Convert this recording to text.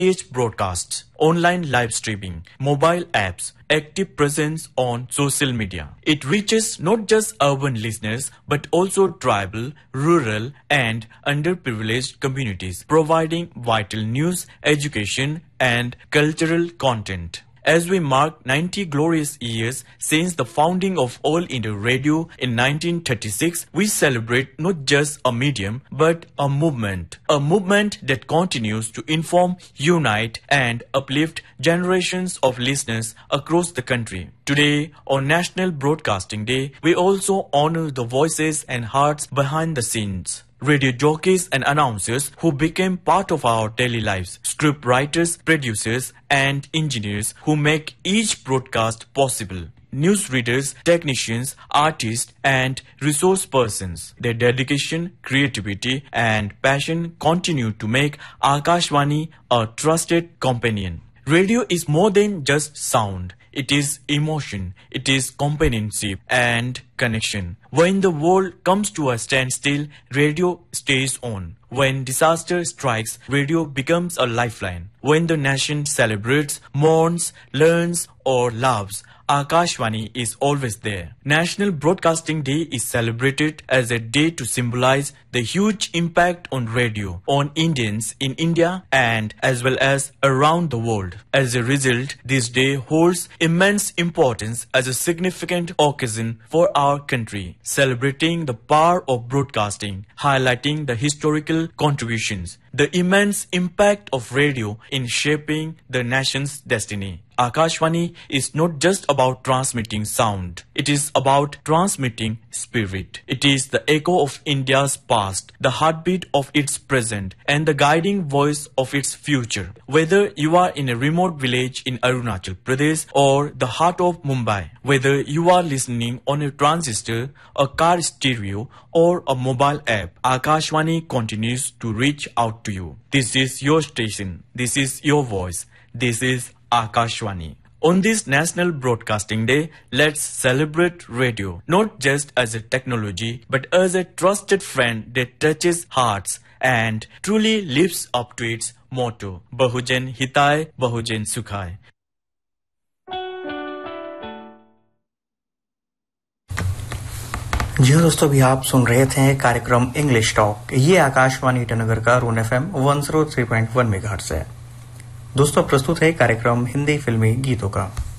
DTH broadcasts, online live streaming, mobile apps, active presence on social media. It reaches not just urban listeners but also tribal, rural and underprivileged communities, providing vital news, education and cultural content. As we mark 90 glorious years since the founding of All India Radio in 1936, we celebrate not just a medium but a movement that continues to inform, unite and uplift generations of listeners across the country. Today, on National Broadcasting Day, we also honor the voices and hearts behind the scenes. Radio jockeys and announcers who became part of our daily lives, script writers, producers and engineers who make each broadcast possible, newsreaders, technicians, artists and resource persons. Their dedication, creativity and passion continue to make Akashvani a trusted companion. Radio is more than just sound. It is emotion, it is companionship and connection. When the world comes to a standstill, radio stays on. When disaster strikes, radio becomes a lifeline. When the nation celebrates, mourns, learns or loves, Akashvani is always there. National Broadcasting Day is celebrated as a day to symbolize the huge impact on radio on Indians in India and as well as around the world. As a result, this day holds immense importance as a significant occasion for our country, celebrating the power of broadcasting, highlighting the historical contributions, the immense impact of radio in shaping the nation's destiny. Akashvani is not just about transmitting sound. It is about transmitting spirit. It is the echo of India's past, the heartbeat of its present, and the guiding voice of its future. Whether you are in a remote village in Arunachal Pradesh or the heart of Mumbai, whether you are listening on a transistor, a car stereo, or a mobile app, Akashvani continues to reach out to you. This is your station. This is your voice. This is Akashvani. On this National Broadcasting Day, let's celebrate radio, not just as a technology, but as a trusted friend that touches hearts and truly lives up to its motto, Bahujan Hitai, Bahujan Sukhai. जी दोस्तों, अभी आप सुन रहे थे कार्यक्रम English talk. ये आकाशवाणी ईटानगर का रून FM 103.1 megahertz है। दोस्तों, प्रस्तुत है कार्यक्रम हिंदी फिल्मी गीतों का।